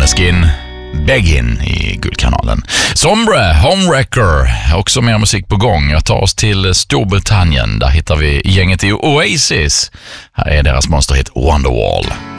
Måneskin, Beggin i Guldkanalen. Sombre, Homewrecker, också mer musik på gång. Jag tar oss till Storbritannien. Där hittar vi gänget i Oasis. Här är deras monsterhit Wonderwall.